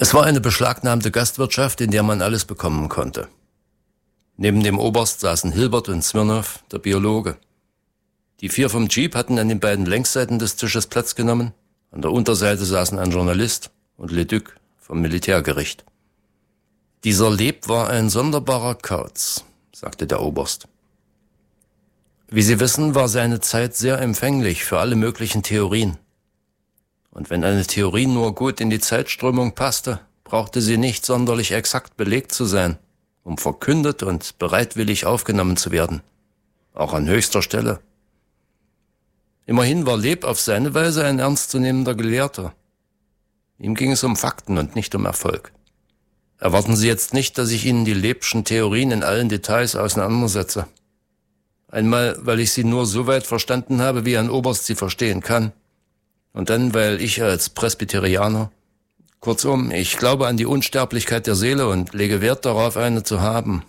Es war eine beschlagnahmte Gastwirtschaft, in der man alles bekommen konnte. Neben dem Oberst saßen Hilbert und Smirnow, der Biologe. Die 4 vom Jeep hatten an den beiden Längsseiten des Tisches Platz genommen. An der Unterseite saßen ein Journalist und Leduc vom Militärgericht. Dieser Leb war ein sonderbarer Kauz, sagte der Oberst. Wie Sie wissen, war seine Zeit sehr empfänglich für alle möglichen Theorien. Und wenn eine Theorie nur gut in die Zeitströmung passte, brauchte sie nicht sonderlich exakt belegt zu sein, um verkündet und bereitwillig aufgenommen zu werden, auch an höchster Stelle. Immerhin war Leb auf seine Weise ein ernstzunehmender Gelehrter. Ihm ging es um Fakten und nicht um Erfolg. Erwarten Sie jetzt nicht, dass ich Ihnen die Lebschen Theorien in allen Details auseinandersetze. Einmal, weil ich sie nur so weit verstanden habe, wie ein Oberst sie verstehen kann. Und dann, weil ich als Presbyterianer, kurzum, ich glaube an die Unsterblichkeit der Seele und lege Wert darauf, eine zu haben.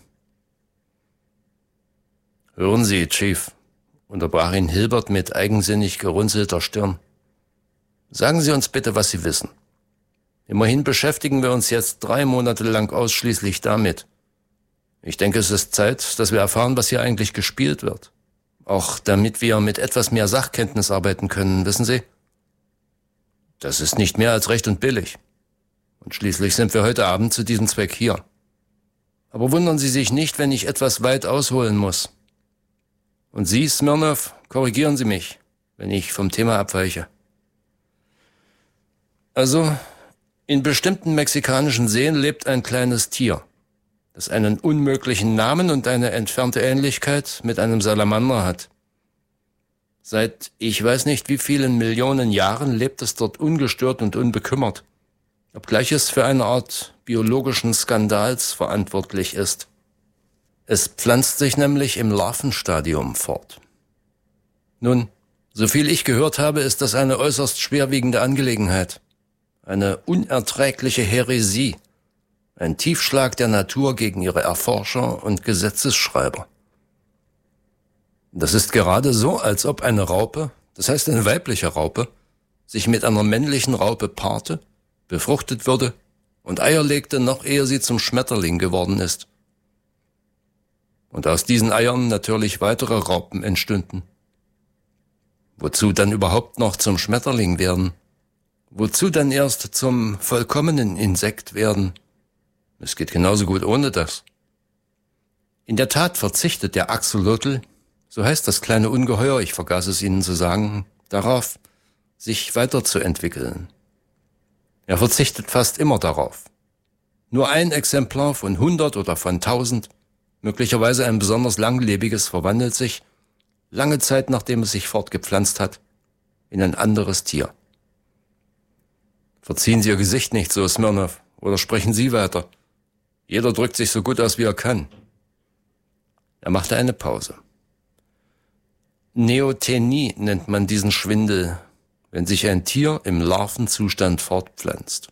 Hören Sie, Chief, unterbrach ihn Hilbert mit eigensinnig gerunzelter Stirn. Sagen Sie uns bitte, was Sie wissen. Immerhin beschäftigen wir uns jetzt 3 Monate lang ausschließlich damit. Ich denke, es ist Zeit, dass wir erfahren, was hier eigentlich gespielt wird. Auch damit wir mit etwas mehr Sachkenntnis arbeiten können, wissen Sie? Das ist nicht mehr als recht und billig. Und schließlich sind wir heute Abend zu diesem Zweck hier. Aber wundern Sie sich nicht, wenn ich etwas weit ausholen muss. Und Sie, Smirnow, korrigieren Sie mich, wenn ich vom Thema abweiche. Also, in bestimmten mexikanischen Seen lebt ein kleines Tier, das einen unmöglichen Namen und eine entfernte Ähnlichkeit mit einem Salamander hat. Seit ich weiß nicht wie vielen Millionen Jahren lebt es dort ungestört und unbekümmert, obgleich es für eine Art biologischen Skandals verantwortlich ist. Es pflanzt sich nämlich im Larvenstadium fort. Nun, soviel ich gehört habe, ist das eine äußerst schwerwiegende Angelegenheit. Eine unerträgliche Häresie. Ein Tiefschlag der Natur gegen ihre Erforscher und Gesetzesschreiber. Das ist gerade so, als ob eine Raupe, das heißt eine weibliche Raupe, sich mit einer männlichen Raupe paarte, befruchtet würde und Eier legte, noch ehe sie zum Schmetterling geworden ist. Und aus diesen Eiern natürlich weitere Raupen entstünden. Wozu dann überhaupt noch zum Schmetterling werden? Wozu dann erst zum vollkommenen Insekt werden? Es geht genauso gut ohne das. In der Tat verzichtet der Axolotl, so heißt das kleine Ungeheuer, ich vergaß es Ihnen zu sagen, darauf, sich weiterzuentwickeln. Er verzichtet fast immer darauf. Nur ein Exemplar von 100 oder von 1000, möglicherweise ein besonders langlebiges, verwandelt sich, lange Zeit nachdem es sich fortgepflanzt hat, in ein anderes Tier. Verziehen Sie Ihr Gesicht nicht so, Smirnow, oder sprechen Sie weiter. Jeder drückt sich so gut aus, wie er kann. Er machte eine Pause. Neothenie nennt man diesen Schwindel, wenn sich ein Tier im Larvenzustand fortpflanzt.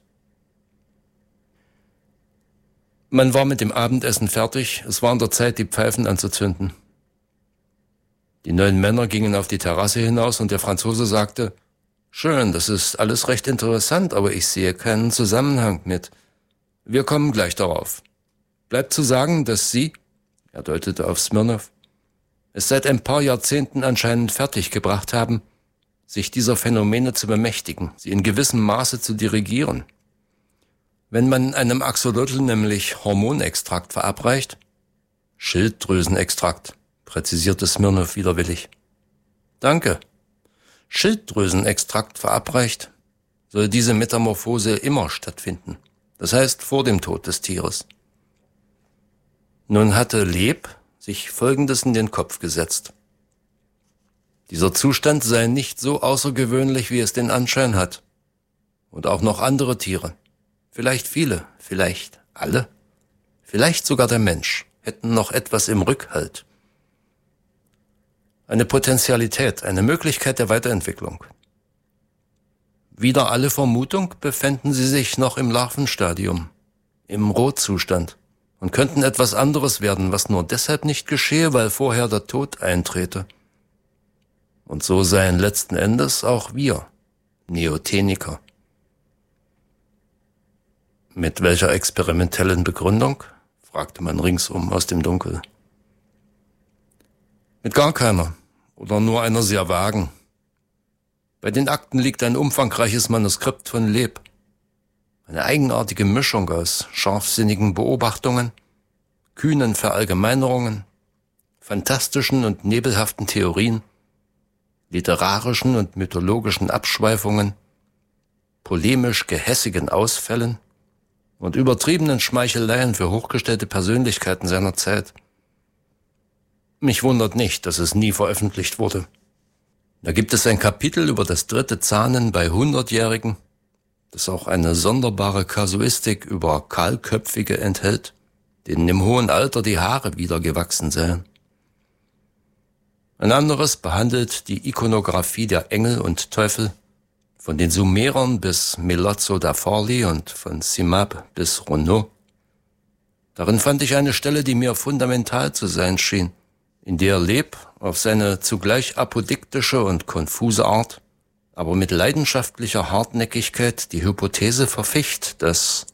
Man war mit dem Abendessen fertig, es war an der Zeit, die Pfeifen anzuzünden. Die 9 Männer gingen auf die Terrasse hinaus und der Franzose sagte, »Schön, das ist alles recht interessant, aber ich sehe keinen Zusammenhang mit. Wir kommen gleich darauf. Bleibt zu sagen, dass Sie«, er deutete auf Smirnow, »es seit ein paar Jahrzehnten anscheinend fertiggebracht haben, sich dieser Phänomene zu bemächtigen, sie in gewissem Maße zu dirigieren. Wenn man einem Axolotl nämlich Hormonextrakt verabreicht, Schilddrüsenextrakt«, präzisierte Smirnow widerwillig. »Danke. Schilddrüsenextrakt verabreicht, soll diese Metamorphose immer stattfinden. Das heißt vor dem Tod des Tieres.« Nun hatte Leb sich Folgendes in den Kopf gesetzt. Dieser Zustand sei nicht so außergewöhnlich, wie es den Anschein hat. Und auch noch andere Tiere, vielleicht viele, vielleicht alle, vielleicht sogar der Mensch, hätten noch etwas im Rückhalt. Eine Potentialität, eine Möglichkeit der Weiterentwicklung. Wider alle Vermutung befänden sie sich noch im Larvenstadium, im Rohzustand, und könnten etwas anderes werden, was nur deshalb nicht geschehe, weil vorher der Tod eintrete. Und so seien letzten Endes auch wir Neotheniker. Mit welcher experimentellen Begründung? Fragte man ringsum aus dem Dunkel. Mit gar keiner oder nur einer sehr vagen. Bei den Akten liegt ein umfangreiches Manuskript von Leb. Eine eigenartige Mischung aus scharfsinnigen Beobachtungen, kühnen Verallgemeinerungen, fantastischen und nebelhaften Theorien, literarischen und mythologischen Abschweifungen, polemisch gehässigen Ausfällen und übertriebenen Schmeicheleien für hochgestellte Persönlichkeiten seiner Zeit. Mich wundert nicht, dass es nie veröffentlicht wurde. Da gibt es ein Kapitel über das dritte Zahnen bei 100-Jährigen, das auch eine sonderbare Kasuistik über Kahlköpfige enthält, denen im hohen Alter die Haare wieder gewachsen seien. Ein anderes behandelt die Ikonographie der Engel und Teufel, von den Sumerern bis Melazzo da Forlì und von Cimab bis Renaud. Darin fand ich eine Stelle, die mir fundamental zu sein schien, in der Leb auf seine zugleich apodiktische und konfuse Art, aber mit leidenschaftlicher Hartnäckigkeit die Hypothese verficht, dass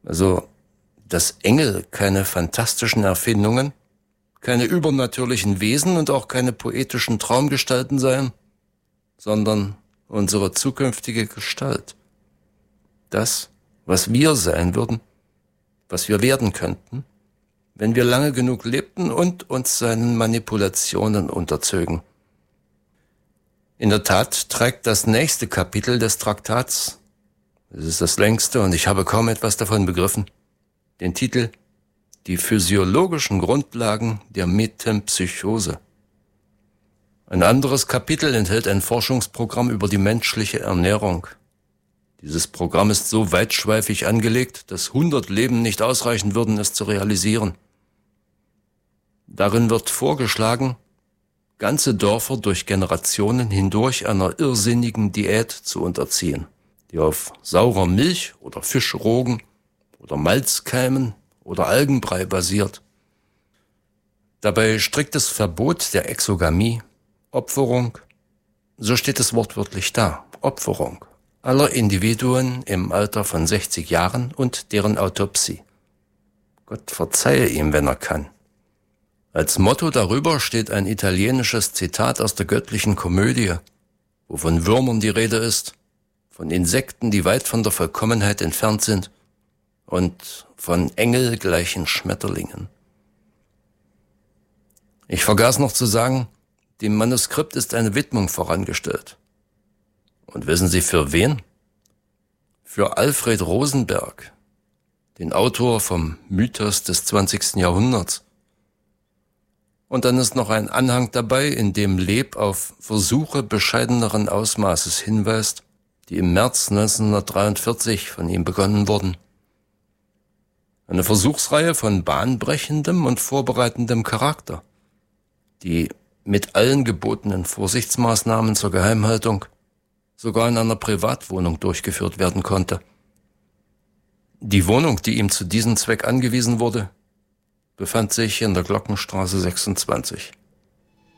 Engel keine fantastischen Erfindungen, keine übernatürlichen Wesen und auch keine poetischen Traumgestalten seien, sondern unsere zukünftige Gestalt. Das, was wir sein würden, was wir werden könnten, wenn wir lange genug lebten und uns seinen Manipulationen unterzögen. In der Tat trägt das nächste Kapitel des Traktats, es ist das längste und ich habe kaum etwas davon begriffen, den Titel Die physiologischen Grundlagen der Metempsychose. Ein anderes Kapitel enthält ein Forschungsprogramm über die menschliche Ernährung. Dieses Programm ist so weitschweifig angelegt, dass 100 Leben nicht ausreichen würden, es zu realisieren. Darin wird vorgeschlagen, ganze Dörfer durch Generationen hindurch einer irrsinnigen Diät zu unterziehen, die auf saurer Milch oder Fischrogen oder Malzkeimen oder Algenbrei basiert. Dabei striktes Verbot der Exogamie, Opferung, so steht es wortwörtlich da, Opferung aller Individuen im Alter von 60 Jahren und deren Autopsie. Gott verzeihe ihm, wenn er kann. Als Motto darüber steht ein italienisches Zitat aus der göttlichen Komödie, wo von Würmern die Rede ist, von Insekten, die weit von der Vollkommenheit entfernt sind, und von engelgleichen Schmetterlingen. Ich vergaß noch zu sagen, dem Manuskript ist eine Widmung vorangestellt. Und wissen Sie für wen? Für Alfred Rosenberg, den Autor vom Mythos des 20. Jahrhunderts. Und dann ist noch ein Anhang dabei, in dem Leb auf Versuche bescheideneren Ausmaßes hinweist, die im März 1943 von ihm begonnen wurden. Eine Versuchsreihe von bahnbrechendem und vorbereitendem Charakter, die mit allen gebotenen Vorsichtsmaßnahmen zur Geheimhaltung sogar in einer Privatwohnung durchgeführt werden konnte. Die Wohnung, die ihm zu diesem Zweck angewiesen wurde, befand sich in der Glockenstraße 26.